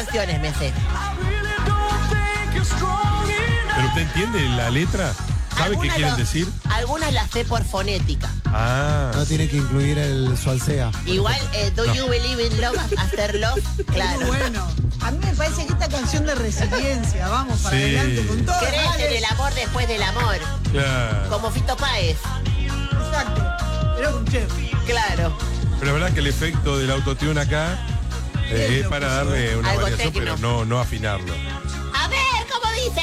canciones me sé. ¿Pero usted entiende la letra? ¿Sabe qué quieren decir? Algunas las sé por fonética. Ah. No tiene que incluir el Sualsea. Igual, Do You Believe in Love After Love? Claro. Bueno, a mí me parece que esta canción de resiliencia, vamos para adelante con todo. Crece en el amor después del amor. Claro. Como Fito Páez. Exacto. Pero con chef. Claro. Pero la verdad que el efecto del autotune acá es para darle una Algo variación, técnico. pero no afinarlo. A ver, ¿cómo dice?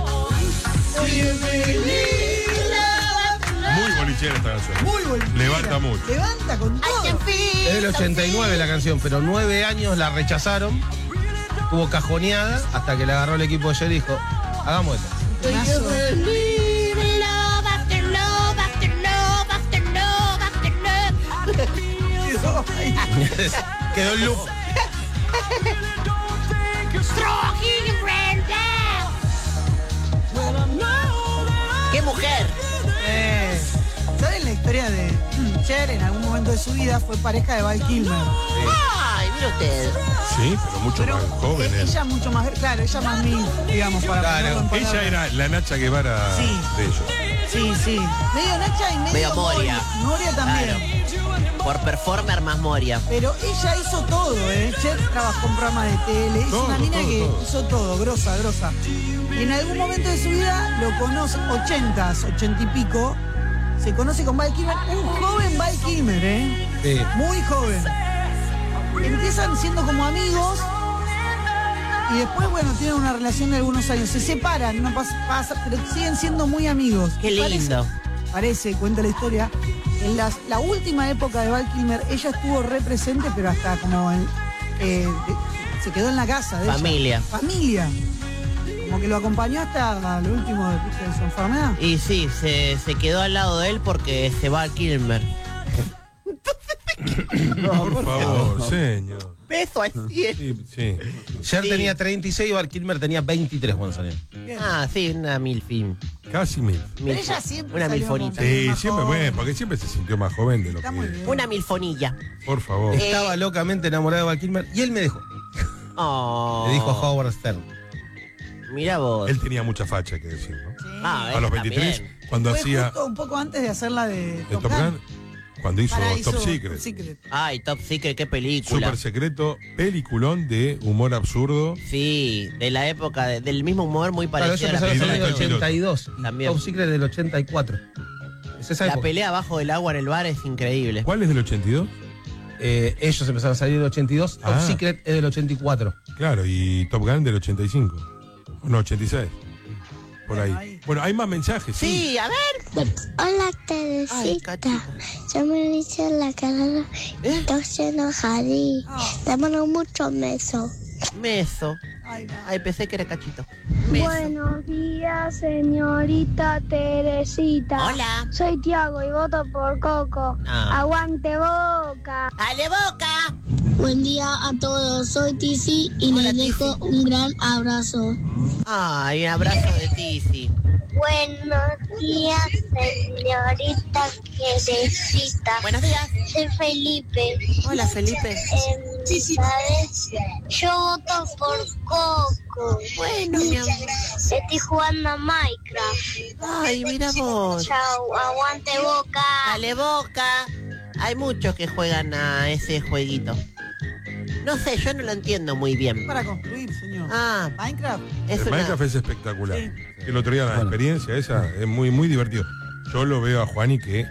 Muy bolichera esta canción. Muy bonita. Levanta mucho. Levanta con todo. Es del 89 la canción, pero 9 años la rechazaron. Estuvo cajoneada hasta que la agarró el equipo de Jerry y dijo, hagamos esto. Temazo. Quedó el loop. ¡Qué mujer! ¿Saben la historia de Cher? En algún momento de su vida fue pareja de Val Kilmer. ¡Ay, mire usted! Sí, pero mucho más joven. Ella mucho más, claro, ella más mil, digamos, para Claro, ponerlo en palabras. Ella era la Nacha Guevara Sí. de ellos. Sí, sí. Medio Nacha y medio, Medio Moria. Moria también. Por performer más Moria. Pero ella hizo todo, ¿eh? Cher trabajó en programas de tele. Es Todo, una mina todo, que todo. hizo todo, grosa. Y en algún momento de su vida lo conoce, 80 y pico, se conoce con Val Kilmer, un joven Val Kilmer, ¿eh? Sí. Muy joven. Empiezan siendo como amigos y después, bueno, tienen una relación de algunos años. Se separan, no pasa, pero siguen siendo muy amigos. ¡Qué lindo! Parece, cuenta la historia, en la última época de Val Kilmer, ella estuvo re presente, pero hasta como se quedó en la casa de Familia. ella. Familia. Como que lo acompañó hasta lo último de su enfermedad. Y sí, se quedó al lado de él porque se va a Kilmer. Por favor, señor. Beso al cielo. Sí, sí. Cher Sí. tenía 36 y Val Kilmer tenía 23 cuando salió. Ah, sí, una milfim. Casi mil. Pero ella siempre Una salió milfonita. con- Sí, más siempre, joven. bueno, porque siempre se sintió más joven de lo Está que muy bien. Una milfonilla. Por favor. Estaba locamente enamorado de Val Kilmer y él me dejó. Oh. Le dijo a Howard Stern. Mira vos. Él tenía mucha facha, hay que decir, ¿no? Sí. Ah, A los ella 23, también. cuando Fue hacía justo un poco antes de hacer la de de Top Gun, cuando hizo Pará, Top Secret. Ay, Top Secret, qué película. Súper secreto, peliculón de humor absurdo. Sí, de la época, del mismo humor muy Claro, eso parecido a la empezó a película. salir en el 82. Y También. Top Secret del 84. Es esa La época. pelea abajo del agua en el bar es increíble. ¿Cuál es del 82? Ellos empezaron a salir del 82. Top Ah. Secret es del 84. Claro, y Top Gun del 85. No, 86. Por Bueno, ahí. ahí. Bueno, hay más mensajes, sí. Sí, a ver. Hola, Ay, Teresita. cachita. Yo me hice la cara. Estoy enojadí. Te mando mucho beso. Meso. Ay, no. Ay, pensé que era cachito. Meso. Buenos días, señorita Teresita. Hola. Soy Tiago y voto por Coco. Ah. Aguante Boca. ¡Ale Boca! Buen día a todos. Soy Tizi y Hola, les dejo Tizi. un gran abrazo. Ay, un abrazo de Tizi. Buenos días, señorita Teresita. Buenos días. Soy Felipe. Hola, Felipe. ¿Sabes? Yo voto por Coco. Bueno, mi amor. Estoy jugando a Minecraft. Ay, mira vos. Chao, aguante Boca. ¡Ale Boca! Hay muchos que juegan a ese jueguito. No sé, yo no lo entiendo muy bien. Para construir, señor. Ah, Minecraft. es El una... Minecraft es espectacular. Sí. El otro día la Bueno. experiencia esa es muy, muy divertido. Yo lo veo a Juani que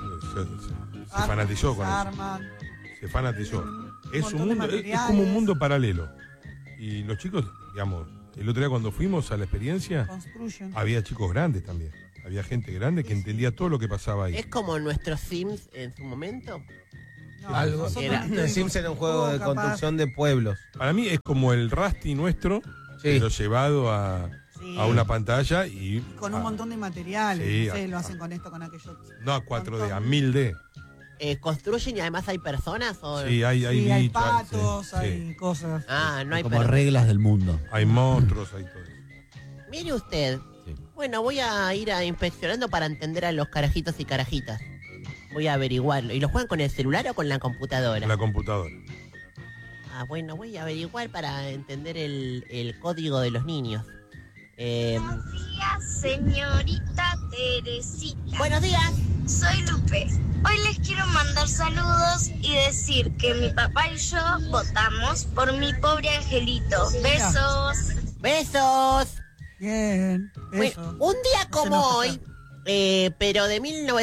se fanatizó con eso. Arman. Se fanatizó. Es montón un de mundo, es materiales. como un mundo paralelo. Y los chicos, digamos, el otro día cuando fuimos a la experiencia, Construction. había chicos grandes también. Había gente grande que entendía todo lo que pasaba ahí. Es como nuestros Sims en su momento. No, Algo. nosotros Era- estuvimos The Sims era un juego de capaz. construcción de pueblos. Para mí es como el Rusty nuestro, Sí. pero llevado a una pantalla y... Con un montón de materiales. Sí, no sé, a- lo hacen con esto, con aquello. No a 4D, a 1000D. ¿Construyen y además hay personas? O... Sí, hay Sí, hay bichos, patos, sí, hay cosas. Ah, no hay Como personas. reglas del mundo. hay monstruos, hay todo eso. Mire usted. Sí. Bueno, voy a ir a inspeccionando para entender a los carajitos y carajitas. Voy a averiguarlo. ¿Y lo juegan con el celular o con la computadora? La computadora. Bueno, voy a averiguar para entender el código de los niños. Buenos días, señorita Teresita. Buenos días. Soy Lupe. Hoy les quiero mandar saludos y decir que mi papá y yo votamos por mi pobre angelito. Besos. Besos. Bien. Bueno, un día como hoy, pero de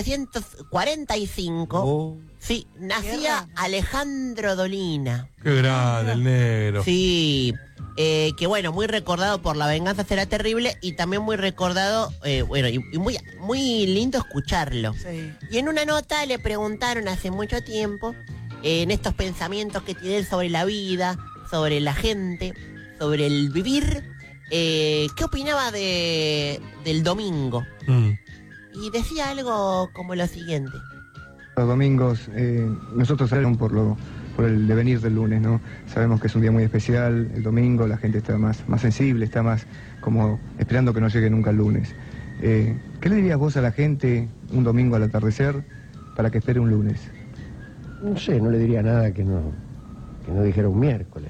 1945, sí, nacía Alejandro Dolina. Qué grande, el negro. Sí, que bueno, muy recordado por La venganza será terrible y también muy recordado, bueno, y muy lindo escucharlo. Sí. Y en una nota le preguntaron hace mucho tiempo, en estos pensamientos que tiene él sobre la vida, sobre la gente, sobre el vivir, ¿qué opinaba del domingo? Y decía algo como lo siguiente. Los domingos, nosotros sabemos por el devenir del lunes, ¿no? Sabemos que es un día muy especial, el domingo la gente está más sensible, está más como esperando que no llegue nunca el lunes. ¿Qué le dirías vos a la gente un domingo al atardecer para que espere un lunes? No sé, no le diría nada que no dijera un miércoles.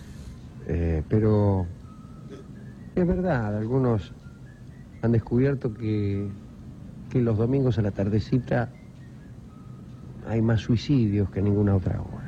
Pero es verdad, algunos han descubierto que los domingos a la tardecita hay más suicidios que en ninguna otra hora.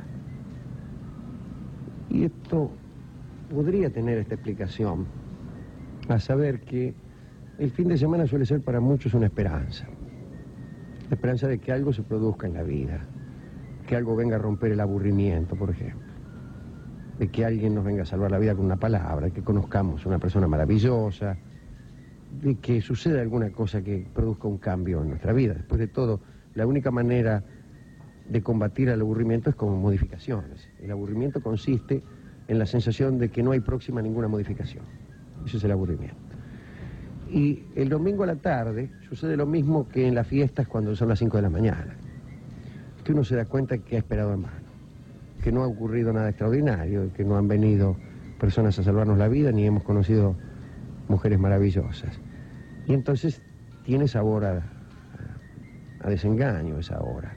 Y esto podría tener esta explicación, a saber que el fin de semana suele ser para muchos una esperanza. La esperanza de que algo se produzca en la vida, que algo venga a romper el aburrimiento, por ejemplo. De que alguien nos venga a salvar la vida con una palabra, que conozcamos una persona maravillosa, de que suceda alguna cosa que produzca un cambio en nuestra vida. Después de todo, la única manera de combatir el aburrimiento es con modificaciones. El aburrimiento consiste en la sensación de que no hay próxima ninguna modificación. Ese es el aburrimiento. Y el domingo a la tarde sucede lo mismo que en las fiestas cuando son las 5 de la mañana. Que uno se da cuenta que ha esperado en vano, que no ha ocurrido nada extraordinario, que no han venido personas a salvarnos la vida, ni hemos conocido mujeres maravillosas. Y entonces tiene sabor a desengaño esa hora.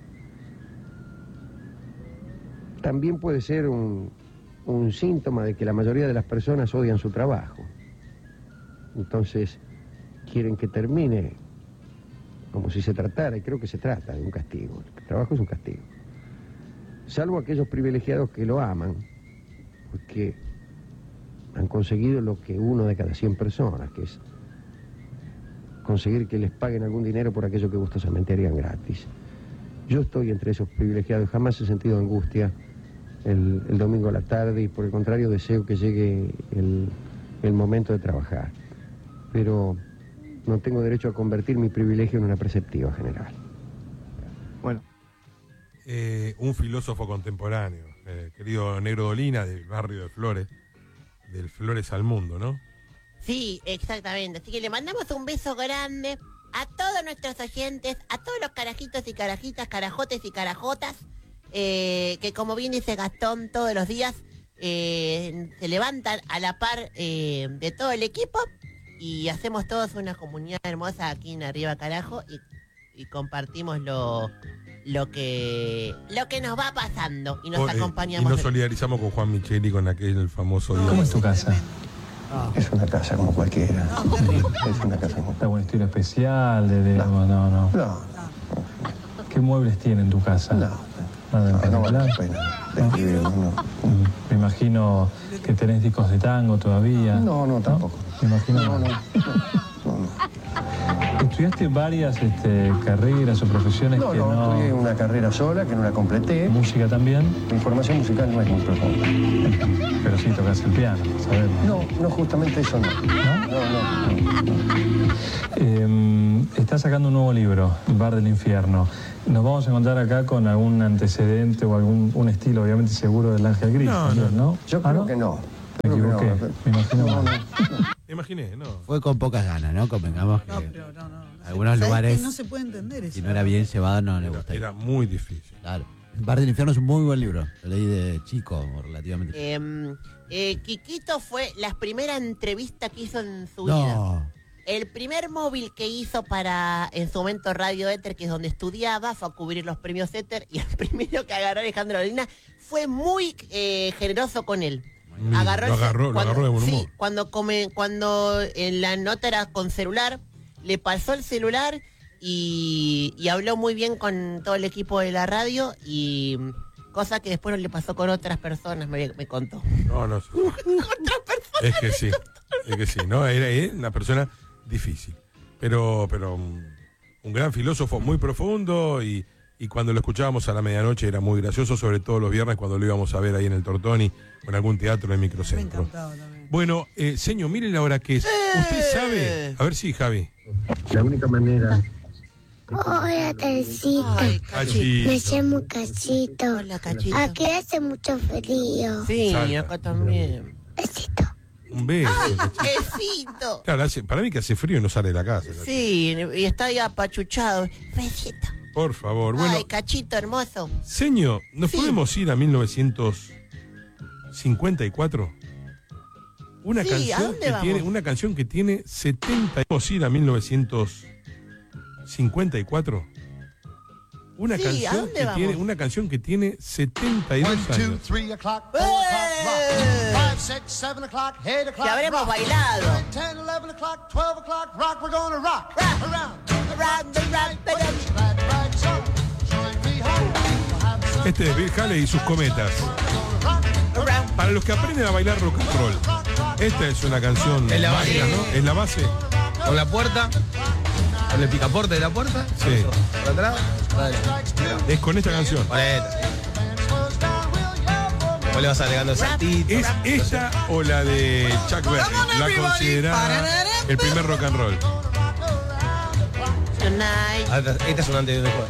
También puede ser un síntoma de que la mayoría de las personas odian su trabajo. Entonces quieren que termine como si se tratara, y creo que se trata de un castigo. El trabajo es un castigo. Salvo aquellos privilegiados que lo aman, porque han conseguido lo que 1 de cada 100 personas, que es conseguir que les paguen algún dinero por aquello que gustosamente harían gratis. Yo estoy entre esos privilegiados, jamás he sentido angustia el domingo a la tarde y por el contrario deseo que llegue el momento de trabajar. Pero no tengo derecho a convertir mi privilegio en una preceptiva general. Bueno. Un filósofo contemporáneo, querido Negro Dolina, del barrio de Flores, del Flores al Mundo, ¿no? Sí, exactamente. Así que le mandamos un beso grande a todos nuestros oyentes, a todos los carajitos y carajitas, carajotes y carajotas, que como bien dice Gastón, todos los días se levantan a la par de todo el equipo y hacemos todos una comunidad hermosa aquí en Arriba Carajo y compartimos lo que nos va pasando y nos acompañamos. Y nos solidarizamos con Juan Micheli con aquel famoso día. ¿Cómo es tu casa? Es una casa como cualquiera. Es una casa como... ¿Algún estilo especial? No. ¿Qué muebles tiene en tu casa? Nada en particular. Me imagino que tenés discos de tango todavía. No, tampoco. Me imagino. No. ¿Estudiaste varias carreras o profesiones que no...? Estudié una carrera sola que no la completé. ¿Música también? Mi formación musical no es muy profunda. Pero sí tocas el piano, sabemos. No, justamente eso no. ¿No? Estás sacando un nuevo libro, El Bar del Infierno. ¿Nos vamos a encontrar acá con algún antecedente o un estilo, obviamente, seguro del Ángel Gris? ¿No? Yo creo que no. Me equivoqué. Me imagino mal. Me imaginé, ¿no? Fue con pocas ganas, ¿no? Convengamos que pero no. algunos lugares, no se puede entender eso. si no era bien llevado, no le gusta. Era muy difícil. Claro. El Bar del Infierno es un muy buen libro. Lo leí de chico, relativamente. Quiquito fue la primera entrevista que hizo en su vida. El primer móvil que hizo para, en su momento, Radio Éter, que es donde estudiaba, fue a cubrir los premios Éter, y el primero que agarró Alejandro Dolina fue muy generoso con él. Lo agarró de buen humor. Sí, cuando en la nota era con celular, le pasó el celular y habló muy bien con todo el equipo de la radio, y cosa que después no le pasó con otras personas, me contó. No. Otras personas. Es que sí, ¿no? Era una persona difícil. Pero un gran filósofo muy profundo, y cuando lo escuchábamos a la medianoche era muy gracioso, sobre todo los viernes cuando lo íbamos a ver ahí en el Tortoni o en algún teatro en Microcentro. Me encantaba también. Bueno, señor, miren la hora que es. ¿Usted sabe? A ver si, Javi. La única manera. Hola, Teresita. Ay, Cachito. Me llamo Cachito. Hola, Cachito. Aquí hace mucho frío. Sí, Salta. acá también. Besito. Un beso. Cachito. Besito. Claro, para mí que hace frío y no sale de la casa. Cachito. Sí, y está ahí apachuchado. Besito. Por favor. Bueno, Ay, Cachito hermoso. señor, ¿nos Sí. podemos ir a 1954? Una Sí, ¿a canción dónde que vamos? tiene, una canción que tiene 70. ¿Podemos ir a 1954? Una Sí, ¿a canción dónde que vamos? tiene, una canción que tiene 72 años. 3 o'clock, 4 ¡Eh! o'clock, rock. 5, 6, 7 o'clock, 8 o'clock, Que habremos rock. bailado. 10, 11 o'clock, 12 o'clock, rock, we're gonna rock. Around, Around the rock, glad rags on. Join me home, we'll have some Este es Bill Haley y sus cometas. Para los que aprenden a bailar rock and roll, esta es una canción Es la mágica, base. ¿no? Es la base. Con la puerta, con el picaporte de la puerta. Sí. Por atrás. Dale. Es con esta canción. Por esta. Vos le vas agregando saltitos. ¿Es esta o la de Chuck Berry? La considerada el primer rock and roll. Tonight. Esta es un antes y un después.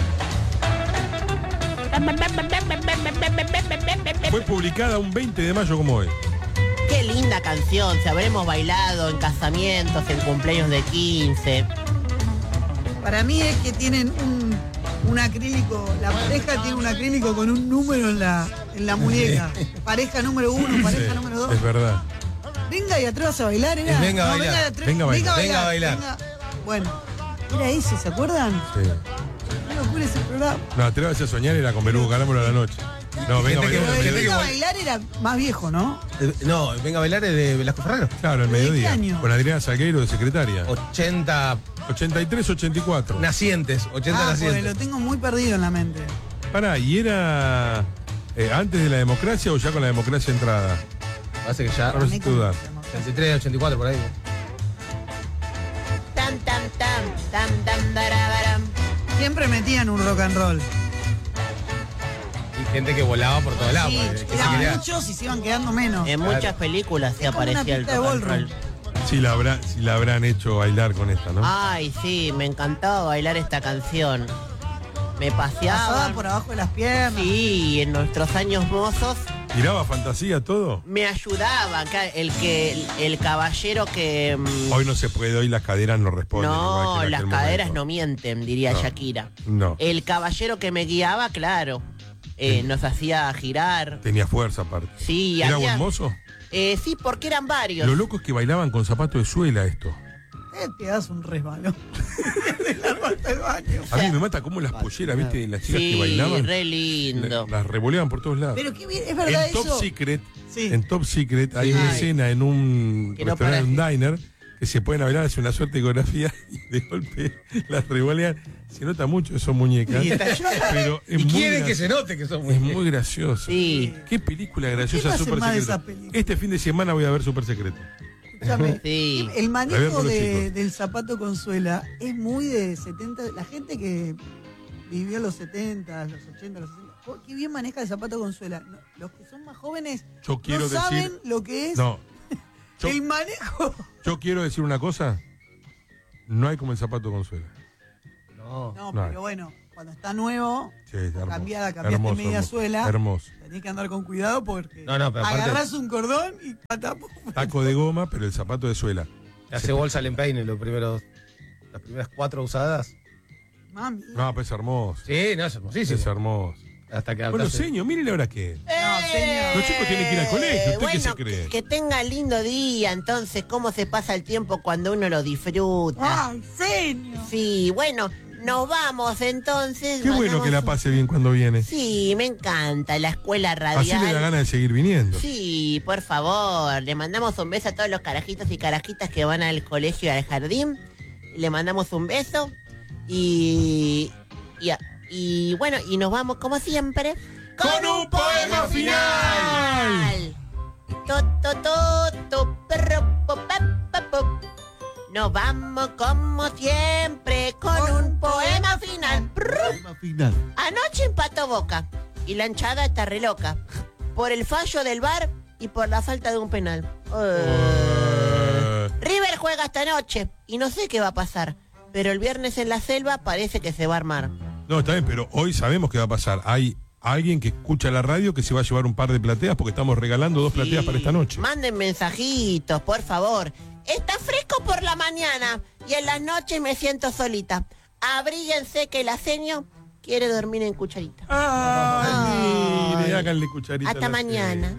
Fue publicada un 20 de mayo como hoy. Qué linda canción. Se habremos bailado en casamientos, en cumpleaños de 15. Para mí es que tienen un acrílico, la pareja tiene un acrílico con un número en la muñeca. Pareja número 1, pareja Sí, número 2. es verdad. Venga y atrévase a bailar, ¿era? Venga a No, bailar. venga, atre- Venga a bailar. Venga a bailar. Bueno, era ese, ¿se acuerdan? Sí. No locura ese programa. No, Atrévase a soñar era con Belugo Carámbolo a la noche. No, venga a Gente que- bailar. Pero el gente que Venga a baila. bailar era más viejo, ¿no? No, Venga a bailar es de Velasco Ferrero. Claro, el ¿De qué mediodía. año? Con Adriana Salgueiro de secretaria. 80 83, 84. nacientes. 80 Porque nacientes. lo tengo muy perdido en la mente. Pará, ¿y era antes de la democracia o ya con la democracia entrada? Parece que ya. Ahora sí dudar. 83, 84 por ahí. Tam, tam, tam, tam, tam, darabaram. Siempre metían un rock and roll. Y gente que volaba por todos lados. Sí, porque- que se eran quería- muchos y se iban quedando menos. En muchas películas se Es como una aparecía el pista de rock and ballroom. roll. Si la habrán hecho bailar con esta, ¿no? Ay, sí, me encantaba bailar esta canción. Me Pasaba paseaba. por abajo de las piernas. Sí, en nuestros años mozos ¿Tiraba fantasía todo? me ayudaba. Acá el caballero que. Hoy no se puede, hoy las caderas no responden. igual No, que en las aquel caderas momento. no mienten, diría No. Shakira. No, El caballero que me guiaba, claro, nos hacía girar. tenía fuerza aparte. Sí, ¿Era había- buen mozo? Sí, porque eran varios. Lo loco es que bailaban con zapatos de suela esto. Te das un resbalón. De largo hasta el baño. A mí me mata cómo las polleras, ¿viste? Las chicas Sí, que bailaban. re lindo. Las revoleaban por todos lados. Pero qué bien, es verdad En Top eso. Secret, Sí. en Top Secret hay Sí. una Ay. escena en un Que no restaurante, en un para- diner, que se pueden bailar, hace una suerte de coreografía y de golpe las revolean. Se nota mucho, son muñecas. Y estalló. Pero es Y muy quieren gra- que se note que son Es muy gracioso. Sí. Qué película ¿Quién graciosa, hace Super más de Secreto. esa película? Este fin de semana voy a ver Super Secreto. Escúchame, Sí. el A ver manejo con los chicos. del zapato con suela es muy de 70. La gente que vivió los 70, los 80, los 60. Qué bien maneja el zapato con suela. No, los que son más jóvenes Yo quiero no saben decir. lo que es No. Yo, el manejo. yo quiero decir una cosa. No hay como el zapato con suela. No. No, No. pero bueno, cuando está nuevo, Sí, es hermoso. cambiaste media hermoso. suela. Hermoso. Tenés que andar con cuidado porque No, no, pero aparte- agarrás un cordón y patapum. Taco de goma, pero el zapato de suela. Le hace bolsa al empeine las primeras 4 usadas. Mami. No, pues es hermoso. Sí, no, es hermosísimo. Es hermoso. Hasta que Bueno, hablase. señor, mire la hora que es. señor. Los chicos tienen que ir al colegio. ¿Usted qué se cree? Que tenga lindo día, entonces, cómo se pasa el tiempo cuando uno lo disfruta. Ay, señor. Sí, bueno, nos vamos entonces. Qué bueno que la pase bien cuando viene. Sí, me encanta la escuela radial. Así le da ganas de seguir viniendo. Sí, por favor. Le mandamos un beso a todos los carajitos y carajitas que van al colegio y al jardín. Le mandamos un beso. Y bueno, y nos vamos como siempre ¡Con un poema final! Nos vamos como siempre con un poema final. Anoche empató Boca y la hinchada está re loca por el fallo del VAR y por la falta de un penal. River juega esta noche y no sé qué va a pasar, pero el viernes en la Selva parece que se va a armar. No, está bien, pero hoy sabemos qué va a pasar. Hay alguien que escucha la radio que se va a llevar un par de plateas porque estamos regalando 2 plateas para esta noche. Manden mensajitos, por favor. Está fresco por la mañana y en las noches me siento solita. Abríguense que el aseño quiere dormir en cucharita. Ay, mire, háganle cucharita. Hasta mañana.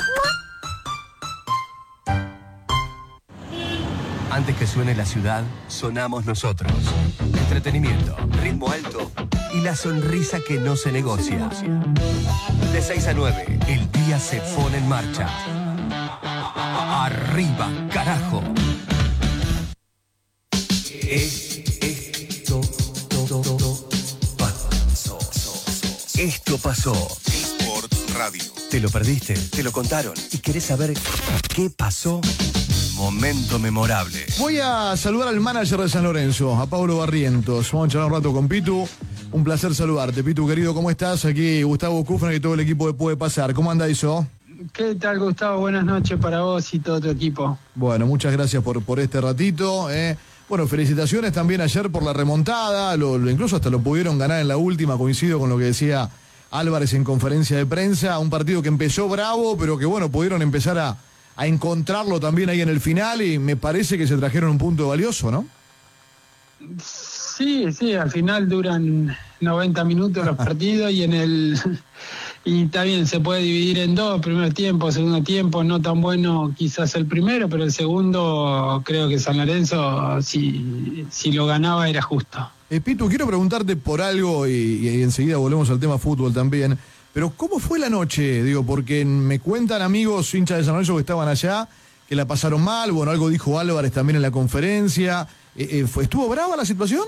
Antes que suene la ciudad, sonamos nosotros. Entretenimiento, ritmo alto y la sonrisa que no se negocia. De 6 a 9, el día se pone en marcha. Arriba, carajo. Esto pasó. Sports Radio. Te lo perdiste, te lo contaron y querés saber qué pasó. Momento memorable. Voy a saludar al manager de San Lorenzo, a Pablo Barrientos. Vamos a charlar un rato con Pitu. Un placer saludarte. Pitu, querido, ¿cómo estás? Aquí Gustavo Kufner y todo el equipo de Puede Pasar. ¿Cómo anda eso? ¿Qué tal, Gustavo? Buenas noches para vos y todo tu equipo. Bueno, muchas gracias por este ratito. Bueno, felicitaciones también ayer por la remontada. Incluso hasta lo pudieron ganar en la última. Coincido con lo que decía Álvarez en conferencia de prensa. Un partido que empezó bravo, pero que, bueno, pudieron empezar a encontrarlo también ahí en el final y me parece que se trajeron un punto valioso, ¿no? Sí, al final duran 90 minutos los partidos y también se puede dividir en dos, primer tiempo, segundo tiempo, no tan bueno quizás el primero, pero el segundo creo que San Lorenzo si lo ganaba era justo. Pitu, quiero preguntarte por algo y enseguida volvemos al tema fútbol también. Pero ¿cómo fue la noche? Digo, porque me cuentan amigos hinchas de San Lorenzo que estaban allá, que la pasaron mal. Bueno, algo dijo Álvarez también en la conferencia. ¿Estuvo brava la situación?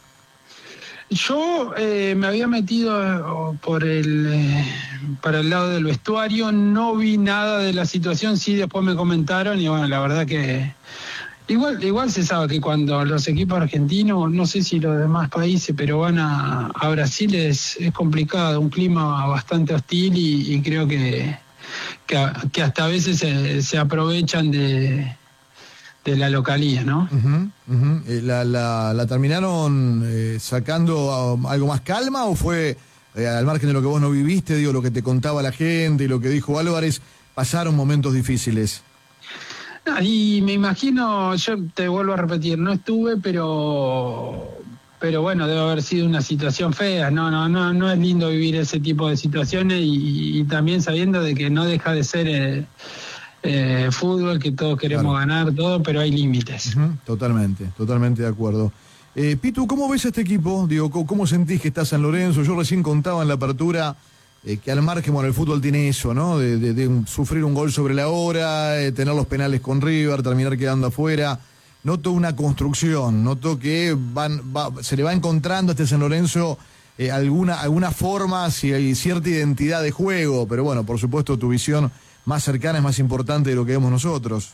Yo me había metido para el lado del vestuario, no vi nada de la situación, sí después me comentaron y bueno, la verdad que igual se sabe que cuando los equipos argentinos, no sé si los demás países, pero van a Brasil es complicado, un clima bastante hostil y creo que hasta a veces se aprovechan de la localía, ¿no? ¿La terminaron sacando algo más calma o fue al margen de lo que vos no viviste, digo, lo que te contaba la gente y lo que dijo Álvarez, pasaron momentos difíciles? Y me imagino, yo te vuelvo a repetir, no estuve, pero bueno, debe haber sido una situación fea. No es lindo vivir ese tipo de situaciones y también sabiendo de que no deja de ser fútbol, que todos queremos ganar todo, pero hay límites. Totalmente de acuerdo. Pitu, ¿cómo ves a este equipo? Digo, ¿cómo sentís que está San Lorenzo? Yo recién contaba en la apertura que al margen, bueno, el fútbol tiene eso, ¿no? De sufrir un gol sobre la hora, tener los penales con River, terminar quedando afuera. Noto una construcción, noto que se le va encontrando a este San Lorenzo alguna forma, si hay cierta identidad de juego, pero bueno, por supuesto tu visión más cercana es más importante de lo que vemos nosotros.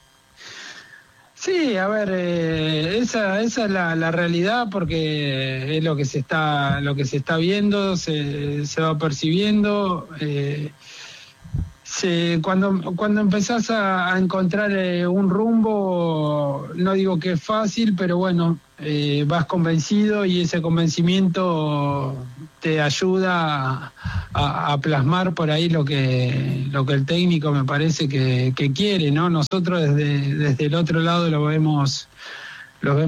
Sí, a ver, esa es la realidad porque es lo que se está viendo, se va percibiendo. Cuando empezás a encontrar un rumbo, no digo que es fácil, pero bueno, vas convencido y ese convencimiento te ayuda a plasmar por ahí lo que el técnico me parece que quiere, ¿no? Nosotros desde el otro lado lo vemos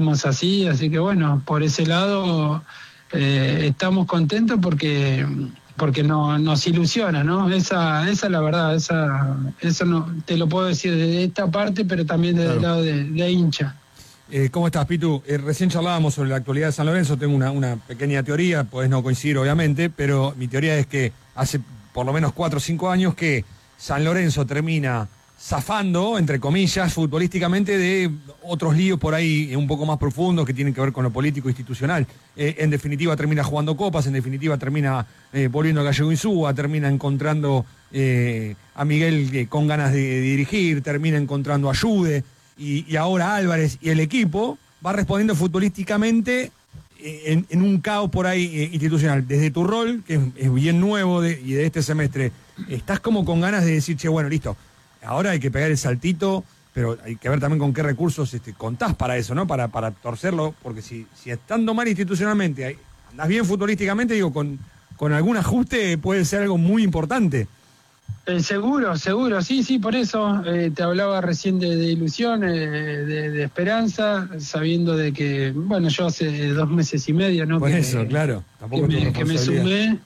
así que bueno, por ese lado estamos contentos porque porque nos ilusiona, ¿no? Esa es la verdad, eso no te lo puedo decir desde esta parte, pero también desde el lado de hincha. ¿Cómo estás, Pitu? Recién charlábamos sobre la actualidad de San Lorenzo, tengo una pequeña teoría, podés no coincidir obviamente, pero mi teoría es que hace por lo menos 4 o 5 años que San Lorenzo termina zafando, entre comillas, futbolísticamente de otros líos por ahí un poco más profundos que tienen que ver con lo político institucional. En definitiva termina jugando copas, en definitiva termina volviendo a Gallego Insúa, termina encontrando a Miguel con ganas de dirigir, termina encontrando a Jude y ahora Álvarez, y el equipo va respondiendo futbolísticamente en un caos por ahí institucional. Desde tu rol, que es bien nuevo y de este semestre, estás como con ganas de decir, che, bueno, listo, ahora hay que pegar el saltito, pero hay que ver también con qué recursos contás para eso, ¿no? Para torcerlo, porque si estando mal institucionalmente, andás bien futbolísticamente, digo, con algún ajuste puede ser algo muy importante. Seguro, sí, por eso te hablaba recién de ilusión, de esperanza, sabiendo de que, bueno, yo hace 2 meses y medio, ¿no? Por eso, claro, tampoco que me sumé,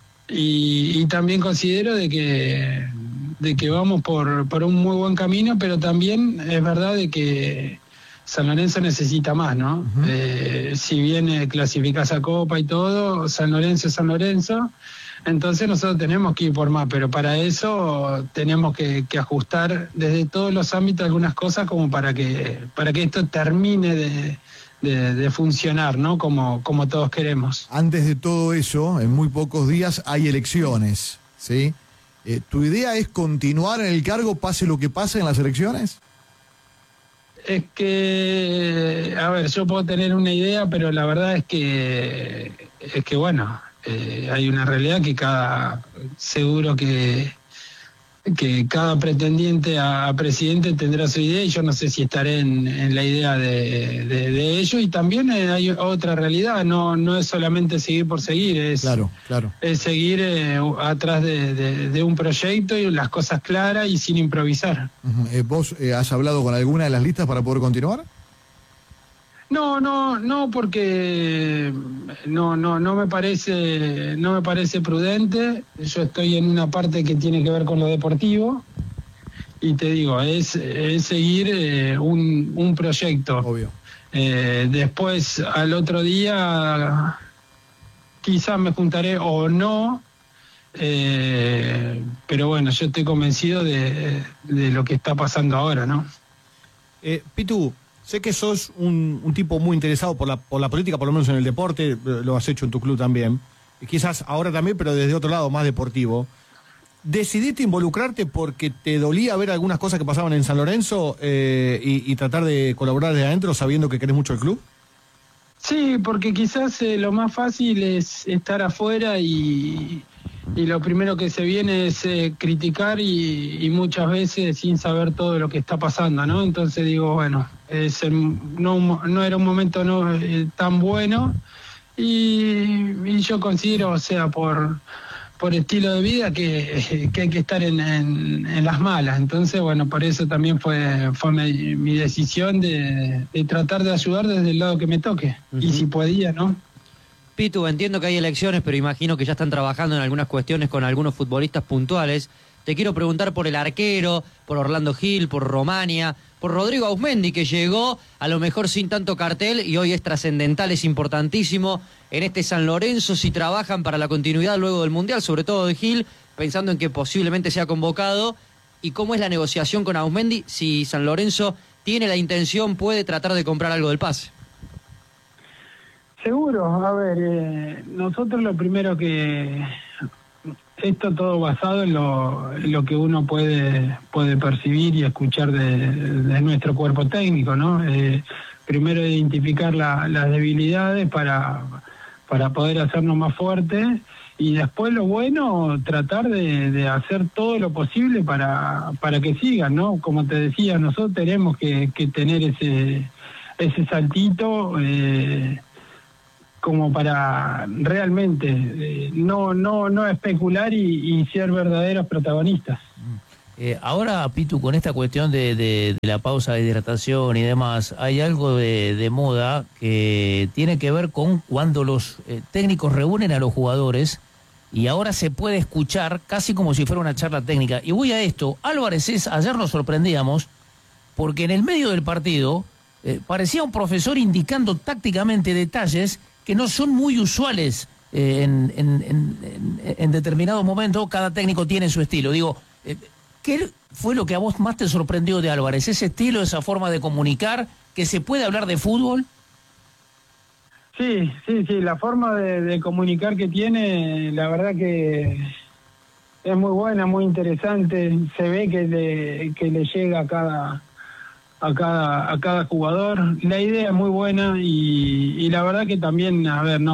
y también considero de que vamos por un muy buen camino, pero también es verdad de que San Lorenzo necesita más, ¿no? Uh-huh. Si bien clasificás a Copa y todo, San Lorenzo es San Lorenzo. Entonces nosotros tenemos que ir por más, pero para eso tenemos que ajustar desde todos los ámbitos algunas cosas como para que esto termine de funcionar, ¿no? Como todos queremos. Antes de todo eso, en muy pocos días hay elecciones, ¿sí? ¿Tu idea es continuar en el cargo pase lo que pase en las elecciones? Es que, a ver, yo puedo tener una idea, pero la verdad es que bueno, hay una realidad que seguro que cada pretendiente a presidente tendrá su idea, y yo no sé si estaré en la idea de ello. Y también hay otra realidad, no es solamente seguir por seguir, es seguir atrás de un proyecto y las cosas claras y sin improvisar. ¿Vos has hablado con alguna de las listas para poder continuar? No, porque no me parece prudente. Yo estoy en una parte que tiene que ver con lo deportivo y te digo, es seguir un proyecto. Obvio. Después, al otro día, quizás me juntaré o no, pero bueno, yo estoy convencido de lo que está pasando ahora, ¿no? Pitu, sé que sos un tipo muy interesado por la política, por lo menos en el deporte, lo has hecho en tu club también, y quizás ahora también, pero desde otro lado, más deportivo. ¿Decidiste involucrarte porque te dolía ver algunas cosas que pasaban en San Lorenzo y tratar de colaborar desde adentro sabiendo que querés mucho el club? Sí, porque quizás lo más fácil es estar afuera y lo primero que se viene es criticar y muchas veces sin saber todo lo que está pasando, ¿no? Entonces digo, bueno, no era un momento tan bueno y yo considero, o sea, por estilo de vida que hay que estar en las malas. Entonces, bueno, por eso también fue mi decisión de tratar de ayudar desde el lado que me toque. Uh-huh. Y si podía, ¿no? Pitu, entiendo que hay elecciones, pero imagino que ya están trabajando en algunas cuestiones con algunos futbolistas puntuales. Te quiero preguntar por el arquero, por Orlando Gil, por Romania, por Rodrigo Auzmendi, que llegó a lo mejor sin tanto cartel y hoy es trascendental, es importantísimo en este San Lorenzo, si trabajan para la continuidad luego del Mundial, sobre todo de Gil, pensando en que posiblemente sea convocado. ¿Y cómo es la negociación con Auzmendi? Si San Lorenzo tiene la intención, puede tratar de comprar algo del pase. Seguro, a ver, nosotros lo primero que... Esto todo basado en lo que uno puede percibir y escuchar de nuestro cuerpo técnico, ¿no? Primero identificar las debilidades para poder hacernos más fuertes, y después lo bueno, tratar de hacer todo lo posible para que sigan, ¿no? Como te decía, nosotros tenemos que tener ese saltito como para realmente no especular y ser verdaderos protagonistas. Ahora, Pitu, con esta cuestión de la pausa de hidratación y demás, hay algo de moda que tiene que ver con cuando los técnicos reúnen a los jugadores y ahora se puede escuchar casi como si fuera una charla técnica. Y voy a esto, Álvarez ayer nos sorprendíamos porque en el medio del partido parecía un profesor indicando tácticamente detalles que no son muy usuales en determinados momentos. Cada técnico tiene su estilo. Digo, ¿qué fue lo que a vos más te sorprendió de Álvarez? ¿Ese estilo, esa forma de comunicar, que se puede hablar de fútbol? Sí, la forma de comunicar que tiene, la verdad que es muy buena, muy interesante. Se ve que le llega a cada jugador. La idea es muy buena y la verdad que también, a ver,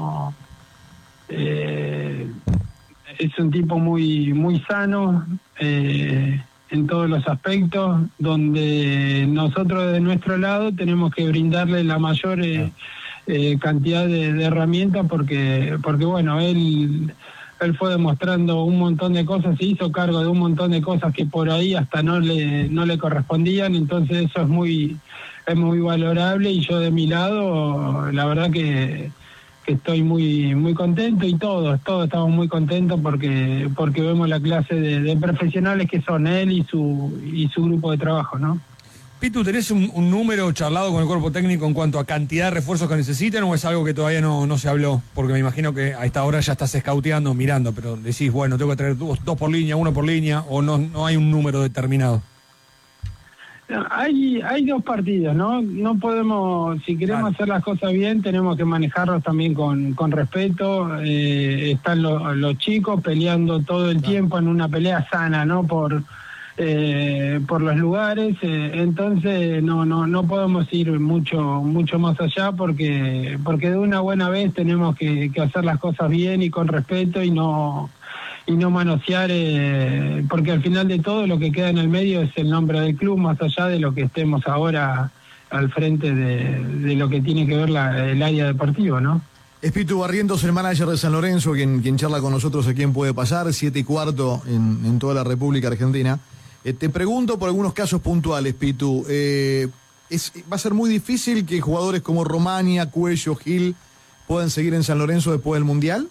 es un tipo muy sano en todos los aspectos, donde nosotros de nuestro lado tenemos que brindarle la mayor cantidad de herramientas porque bueno, él fue demostrando un montón de cosas, se hizo cargo de un montón de cosas que por ahí hasta no le correspondían, entonces eso es muy valorable, y yo de mi lado la verdad que estoy muy contento, y todos estamos muy contentos porque vemos la clase de profesionales que son él y su grupo de trabajo, ¿no? Pitu, ¿tenés un número charlado con el cuerpo técnico en cuanto a cantidad de refuerzos que necesitan, o es algo que todavía no se habló? Porque me imagino que a esta hora ya estás scouteando, mirando, pero decís, bueno, tengo que traer dos por línea, uno por línea, o no hay un número determinado. No, hay dos partidos, ¿no? No podemos, si queremos hacer las cosas bien, tenemos que manejarlos también con respeto. Están los chicos peleando todo el tiempo en una pelea sana, ¿no? Por los lugares, entonces no podemos ir mucho más allá porque de una buena vez tenemos que hacer las cosas bien y con respeto y no manosear, porque al final de todo lo que queda en el medio es el nombre del club, más allá de lo que estemos ahora al frente de lo que tiene que ver el área deportiva, ¿no? Es Pitu Barrientos, el manager de San Lorenzo, quien charla con nosotros aquí en Puede Pasar, 7:15 en toda la República Argentina. Te pregunto por algunos casos puntuales, Pitu. ¿Va a ser muy difícil que jugadores como Romania, Cuello, Gil puedan seguir en San Lorenzo después del Mundial?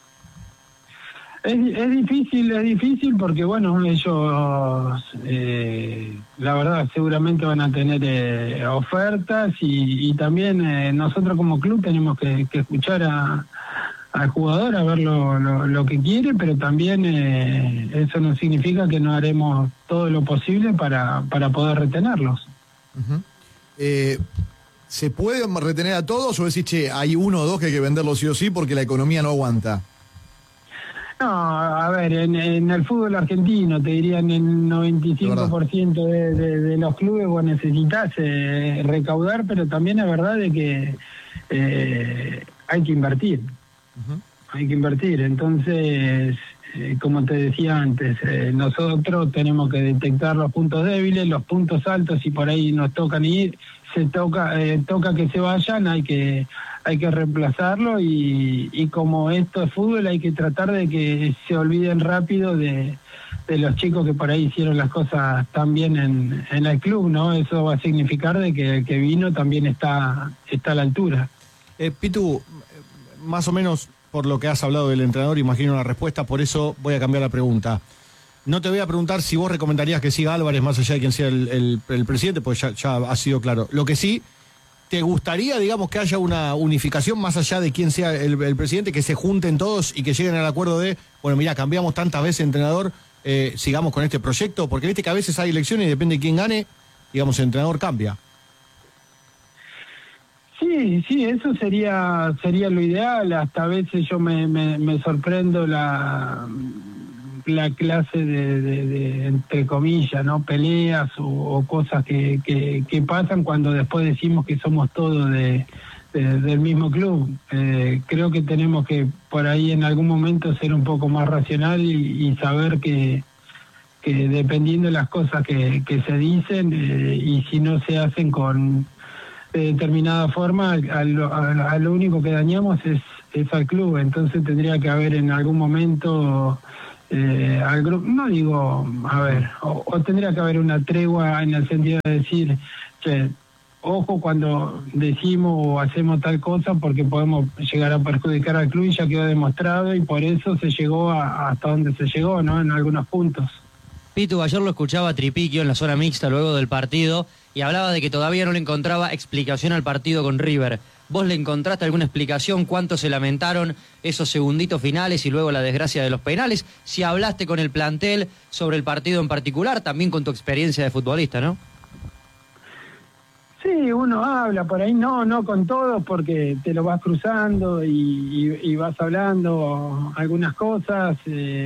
Es difícil porque, bueno, ellos, la verdad, seguramente van a tener ofertas y también nosotros como club tenemos que escuchar al jugador, a ver lo que quiere, pero también eso no significa que no haremos todo lo posible para poder retenerlos. Uh-huh. ¿Se puede retener a todos o decir, che, hay uno o dos que hay que venderlos sí o sí porque la economía no aguanta? No, a ver, en el fútbol argentino, te dirían el 95% de los clubes vos necesitas recaudar, pero también es verdad de que hay que invertir. Uh-huh. Hay que invertir, entonces, como te decía antes, nosotros tenemos que detectar los puntos débiles, los puntos altos, y por ahí nos tocan ir, toca que se vayan, hay que reemplazarlo, y como esto es fútbol, hay que tratar de que se olviden rápido de los chicos que por ahí hicieron las cosas tan bien en el club, ¿no? Eso va a significar de que el que vino también está a la altura. Pitu, más o menos por lo que has hablado del entrenador, imagino una respuesta, por eso voy a cambiar la pregunta. No te voy a preguntar si vos recomendarías que siga Álvarez más allá de quien sea el presidente, pues ya ha sido claro. Lo que sí, ¿te gustaría, digamos, que haya una unificación más allá de quién sea el presidente, que se junten todos y que lleguen al acuerdo de, bueno, mira, cambiamos tantas veces entrenador, sigamos con este proyecto? Porque viste que a veces hay elecciones y depende de quién gane, digamos, el entrenador cambia. Sí, eso sería lo ideal. Hasta a veces yo me sorprendo la clase de entre comillas, ¿no? Peleas o cosas que pasan cuando después decimos que somos todos del mismo club. Creo que tenemos que por ahí en algún momento ser un poco más racional y saber que dependiendo de las cosas que se dicen, y si no se hacen con de determinada forma, a lo único que dañamos es al club. Entonces tendría que haber en algún momento al grupo, no digo, a ver, o tendría que haber una tregua en el sentido de decir, che, ojo cuando decimos o hacemos tal cosa porque podemos llegar a perjudicar al club, y ya quedó demostrado, y por eso se llegó hasta donde se llegó, ¿no? En algunos puntos. Pitu, ayer lo escuchaba a Tripiquio en la zona mixta luego del partido y hablaba de que todavía no le encontraba explicación al partido con River. ¿Vos le encontraste alguna explicación? ¿Cuánto se lamentaron esos segunditos finales y luego la desgracia de los penales? Si hablaste con el plantel sobre el partido en particular, también con tu experiencia de futbolista, ¿no? Sí, uno habla por ahí, no con todos, porque te lo vas cruzando y vas hablando algunas cosas.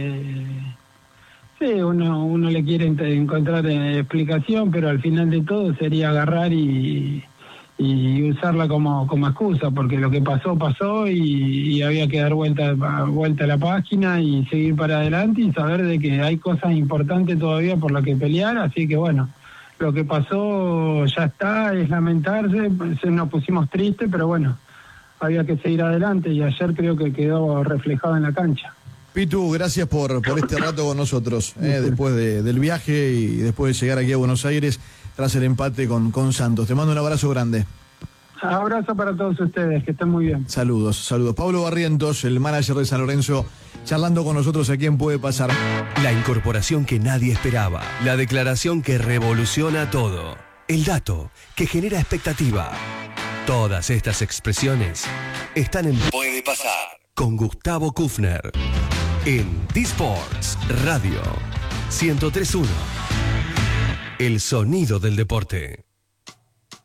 Sí, uno le quiere encontrar explicación, pero al final de todo sería agarrar y usarla como excusa, porque lo que pasó y había que dar vuelta a la página y seguir para adelante y saber de que hay cosas importantes todavía por las que pelear, así que bueno, lo que pasó ya está, es lamentarse, nos pusimos tristes, pero bueno, había que seguir adelante y ayer creo que quedó reflejado en la cancha. Pitu, gracias por este rato con nosotros, después del viaje y después de llegar aquí a Buenos Aires tras el empate con Santos. Te mando un abrazo grande. Abrazo para todos ustedes, que estén muy bien. Saludos. Pablo Barrientos, el manager de San Lorenzo, charlando con nosotros aquí en Puede Pasar. La incorporación que nadie esperaba, la declaración que revoluciona todo, el dato que genera expectativa. Todas estas expresiones están en Puede Pasar con Gustavo Kufner en D-Sports Radio 103.1. El sonido del deporte.